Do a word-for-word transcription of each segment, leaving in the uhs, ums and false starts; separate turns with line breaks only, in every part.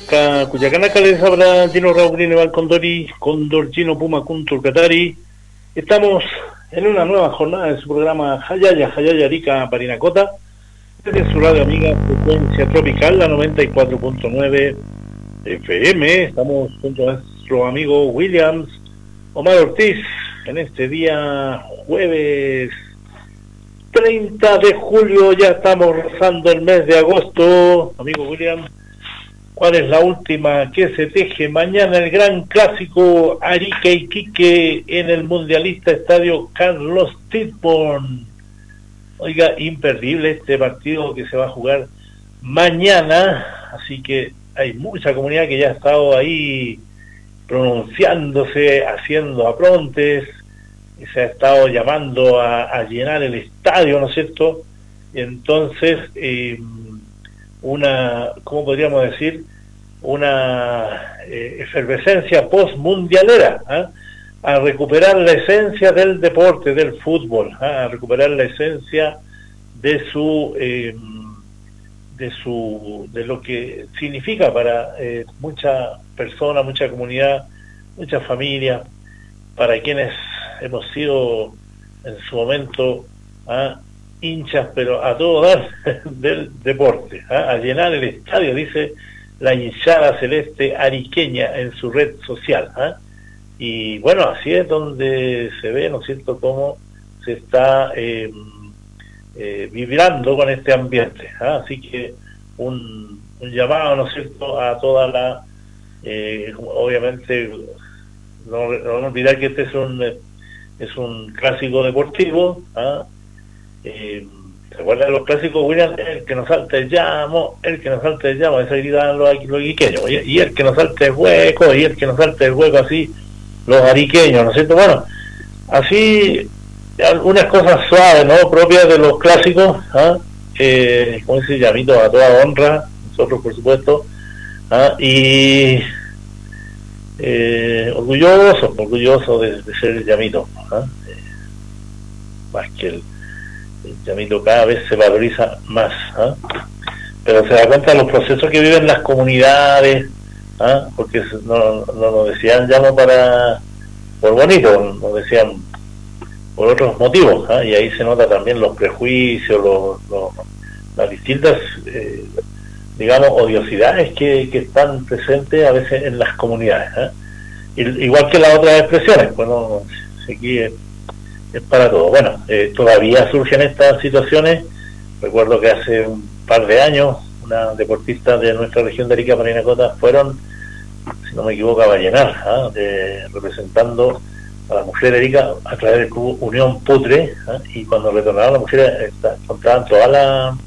Ka Cuyacanaca les habla Gino Raulino Valcondori, Condor Gino Puma Kuntur Katari. Estamos en una nueva jornada de su programa Jayaya, Jayaya Arica Parinacota, desde su radio amiga Frecuencia Tropical, la noventa y cuatro punto nueve F M. Estamos junto a nuestro amigo Williams Omar Ortiz en este día jueves treinta de julio, ya estamos rozando el mes de agosto. Amigo William, ¿cuál es la última que se teje? Mañana el gran clásico Arica Iquique en el mundialista estadio Carlos Tidborn. Oiga, imperdible este partido que se va a jugar mañana, así que hay mucha comunidad que ya ha estado ahí pronunciándose, haciendo aprontes, y se ha estado llamando a, a llenar el estadio, ¿no es cierto? Entonces, eh, una, ¿cómo podríamos decir? Una eh, efervescencia post-mundialera, ¿eh? A recuperar la esencia del deporte, del fútbol, ¿eh? A recuperar la esencia de su, eh, de su, de lo que significa para eh, mucha persona, mucha comunidad, mucha familia, para quienes hemos sido en su momento ¿eh? hinchas, pero a todo dar del deporte, ¿eh? A llenar el estadio, dice la hinchada celeste ariqueña en su red social, ¿eh? Y bueno, así es donde se ve, ¿no es cierto?, cómo se está eh, eh, vibrando con este ambiente, ¿eh? Así que un, un llamado, ¿no es cierto?, a toda la eh, obviamente no, no olvidar que este es un es un clásico deportivo, ¿eh? Eh, ¿Recuerdan los clásicos, William? El que nos salte el llamo, el que nos salte el llamo, esa gritan los, los iquiqueños, y, y el que nos salte el hueco, y el que nos salte el hueco, así, los ariqueños, ¿no es cierto? Bueno, así, algunas cosas suaves, ¿no?, propias de los clásicos, ¿eh? Eh, como dice llamito a toda honra, nosotros por supuesto, ¿eh? Y eh, orgulloso, orgulloso de, de ser el llamito, ¿eh? Eh, más que el el llamito cada vez se valoriza más, ¿eh? Pero se da cuenta de los procesos que viven las comunidades, ¿eh? Porque no, no nos decían llamo para por bonito, nos decían por otros motivos, ¿eh? Y ahí se nota también los prejuicios, los, los, las distintas eh, digamos odiosidades que, que están presentes a veces en las comunidades, ¿eh? Igual que las otras expresiones, bueno, aquí es es para todo. Bueno, eh, todavía surgen estas situaciones. Recuerdo que hace un par de años una deportista de nuestra región de Arica Parinacota fueron, si no me equivoco, a Vallenar, ¿eh? de, representando a la mujer de Arica a través del club Unión Putre, ¿eh? Y cuando retornaron las mujeres contaban todas las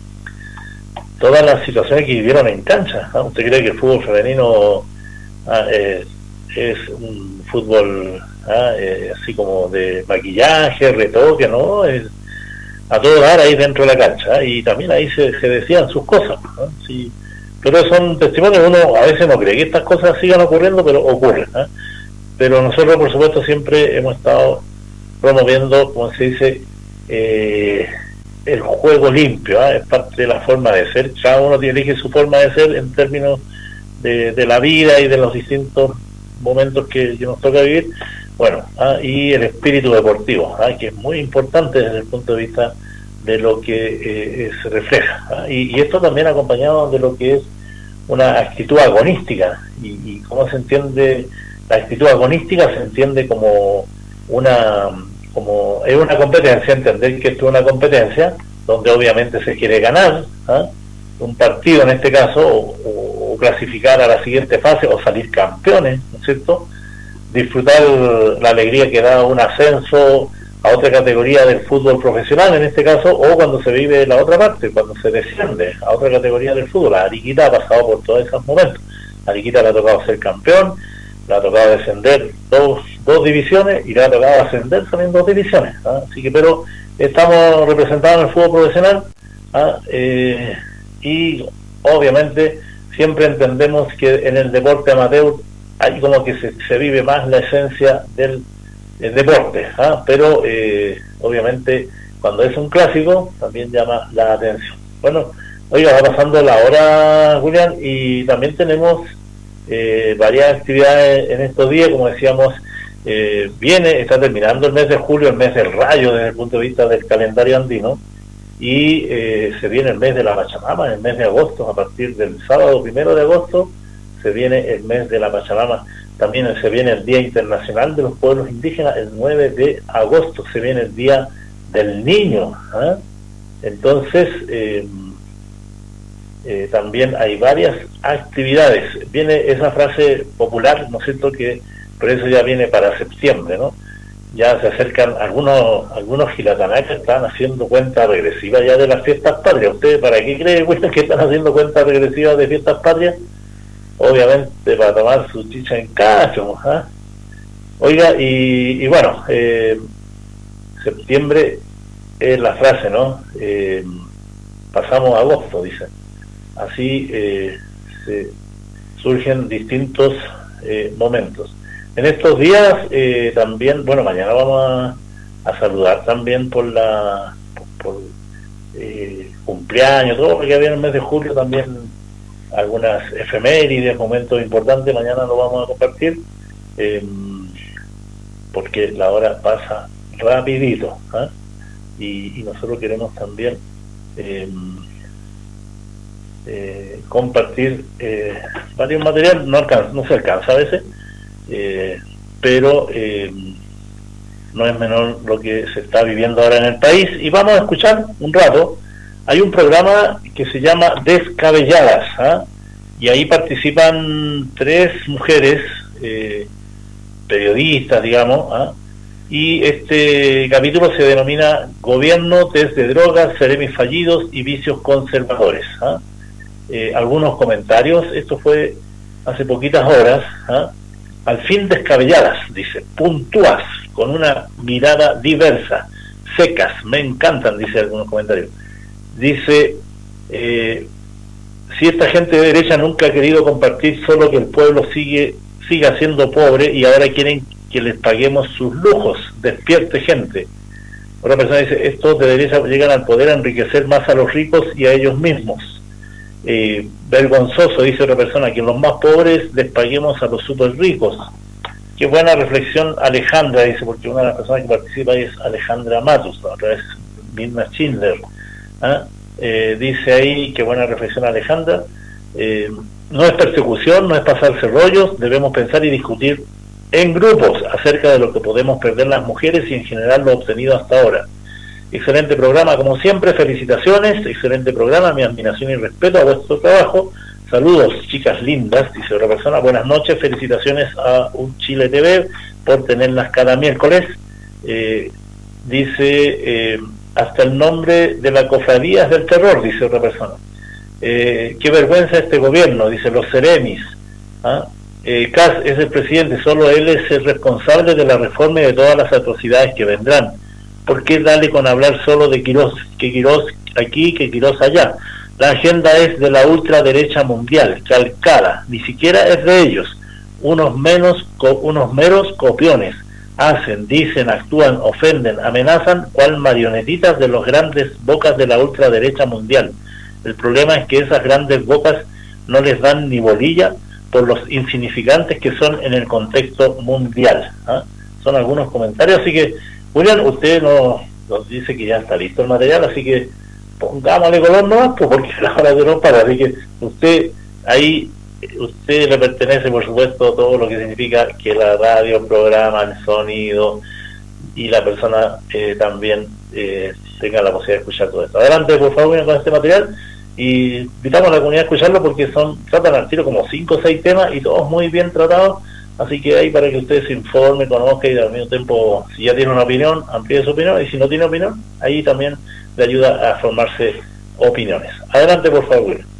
todas las situaciones que vivieron en cancha, ¿eh? ¿Usted cree que el fútbol femenino ¿eh? es, es un fútbol ¿Ah? Eh, así como de maquillaje, retoque, ¿no? Es a todo dar ahí dentro de la cancha, ¿eh? Y también ahí se, se decían sus cosas, ¿eh? Sí, pero son testimonios, uno a veces no cree que estas cosas sigan ocurriendo, pero ocurren, ¿eh? Pero nosotros por supuesto siempre hemos estado promoviendo, como se dice, eh, el juego limpio, ¿eh? Es parte de la forma de ser, cada uno elige su forma de ser en términos de, de la vida y de los distintos momentos que, que nos toca vivir. Bueno, ah, y el espíritu deportivo, ah, que es muy importante desde el punto de vista de lo que eh, se refleja, ah, y, y esto también acompañado de lo que es una actitud agonística, y, y cómo se entiende la actitud agonística, se entiende como una como es una competencia, entender que esto es una competencia donde obviamente se quiere ganar, ah, un partido en este caso, o, o clasificar a la siguiente fase, o salir campeones, ¿no es cierto?, disfrutar la alegría que da un ascenso a otra categoría del fútbol profesional en este caso, o cuando se vive la otra parte, cuando se desciende a otra categoría del fútbol. A Ariquita ha pasado por todos esos momentos. A Ariquita le ha tocado ser campeón, le ha tocado descender dos, dos divisiones y le ha tocado ascender también dos divisiones, ¿ah? Así que, pero estamos representados en el fútbol profesional, ¿ah? eh, y obviamente siempre entendemos que en el deporte amateur hay como que se, se vive más la esencia del, del deporte, ¿ah? Pero eh, obviamente cuando es un clásico también llama la atención. Bueno, oiga, va pasando la hora, Julián, y también tenemos eh, varias actividades en estos días, como decíamos, eh, viene, está terminando el mes de julio, el mes del rayo desde el punto de vista del calendario andino, y eh, se viene el mes de la Pachamama, en el mes de agosto, a partir del sábado primero de agosto, se viene el mes de la Pachamama. También se viene el Día Internacional de los Pueblos Indígenas, el nueve de agosto, se viene el Día del Niño, ¿eh? Entonces, eh, eh, también hay varias actividades. Viene esa frase popular, ¿no es cierto?, que por eso ya viene para septiembre, ¿no? Ya se acercan algunos algunos gilatanacas que están haciendo cuenta regresiva ya de las fiestas patrias. ¿Ustedes para qué creen, bueno, que están haciendo cuenta regresiva de fiestas patrias? Obviamente para tomar su chicha en casa, ¿eh? Oiga, y, y bueno, eh, septiembre es la frase, ¿no? Eh, pasamos a agosto, dicen. Así eh, se surgen distintos eh, momentos. En estos días eh, también, bueno, mañana vamos a, a saludar también por la por, por eh, cumpleaños, todo lo que había en el mes de julio, también algunas efemérides, momentos importantes, mañana lo vamos a compartir, eh, porque la hora pasa rapidito, ¿eh? y, y nosotros queremos también eh, eh, compartir eh, varios materiales, no, alcanza, no se alcanza a veces, eh, pero eh, no es menor lo que se está viviendo ahora en el país, y vamos a escuchar un rato. Hay un programa que se llama Descabelladas, ¿eh? y ahí participan tres mujeres, eh, periodistas, digamos, ¿eh? y este capítulo se denomina Gobierno desde drogas, seremis fallidos y vicios conservadores. ¿eh? Eh, algunos comentarios, esto fue hace poquitas horas, ¿eh? al fin descabelladas, dice, puntúas, con una mirada diversa, secas, me encantan, dice algunos comentarios. Dice, eh, si esta gente de derecha nunca ha querido compartir, solo que el pueblo sigue siga siendo pobre y ahora quieren que les paguemos sus lujos, despierte gente. Otra persona dice, estos de derecha llegan al poder a enriquecer más a los ricos y a ellos mismos. Eh, vergonzoso, dice otra persona, que los más pobres les paguemos a los súper ricos. Qué buena reflexión, Alejandra, dice, porque una de las personas que participa es Alejandra Matus, ¿no? Otra vez Mirna Schindler. ¿Ah? Eh, dice ahí, qué buena reflexión, Alejandra, eh, no es persecución, no es pasarse rollos, debemos pensar y discutir en grupos acerca de lo que podemos perder las mujeres y en general lo obtenido hasta ahora. Excelente programa, como siempre, felicitaciones, excelente programa, mi admiración y respeto a vuestro trabajo, saludos chicas lindas, dice otra persona, buenas noches, felicitaciones a Un Chile T V por tenerlas cada miércoles, eh, dice... Eh, hasta el nombre de la cofradía es del terror, dice otra persona. Eh, qué vergüenza este gobierno, dice los seremis. ¿Ah? Eh, Kass es el presidente, solo él es el responsable de la reforma y de todas las atrocidades que vendrán. ¿Por qué darle con hablar solo de Quirós? Que Quirós aquí, que Quirós allá. La agenda es de la ultraderecha mundial, calcada, ni siquiera es de ellos. Unos, menos, co unos meros copiones. Hacen, dicen, actúan, ofenden, amenazan, cual marionetitas de los grandes bocas de la ultraderecha mundial. El problema es que esas grandes bocas no les dan ni bolilla por los insignificantes que son en el contexto mundial. ¿Ah? Son algunos comentarios, así que, William, usted nos, nos dice que ya está listo el material, así que pongámosle color nomás, pues, porque la hora de no para, así que usted ahí... Usted le pertenece, por supuesto, todo lo que significa que la radio programa el sonido y la persona eh, también eh, tenga la posibilidad de escuchar todo esto. Adelante, por favor, con este material y invitamos a la comunidad a escucharlo porque son tratan al tiro como cinco o seis temas y todos muy bien tratados, así que ahí para que usted se informe, conozca y al mismo tiempo, si ya tiene una opinión, amplíe su opinión, y si no tiene opinión, ahí también le ayuda a formarse opiniones. Adelante, por favor.